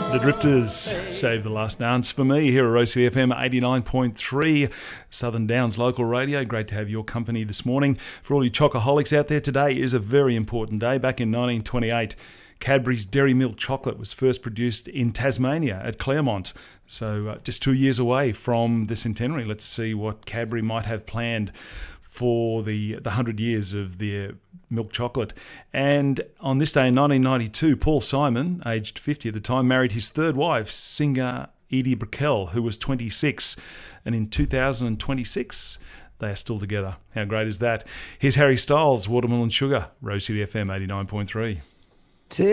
The Drifters save the last dance for me here at Rose City FM 89.3 Southern Downs local radio. Great to have your company this morning. For all you chocoholics out there, today is a very important day. Back in 1928, Cadbury's Dairy Milk Chocolate was first produced in Tasmania at Claremont. So just 2 years away from the centenary. Let's see what Cadbury might have planned for the 100 years of their milk chocolate. And on this day in 1992, Paul Simon, aged 50 at the time, married his third wife, singer Edie Brickell, who was 26. And in 2026, they are still together. How great is that? Here's Harry Styles, Watermelon Sugar, Rose City FM 89.3.